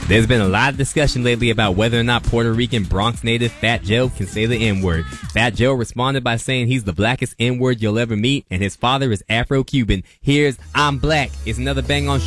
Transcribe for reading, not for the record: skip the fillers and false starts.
There's been a lot of discussion lately about whether or not Puerto Rican Bronx native Fat Joe can say the N-word. Fat Joe responded by saying he's the blackest N-word you'll ever meet, and his father is Afro-Cuban. Here's I'm Black. It's another bang on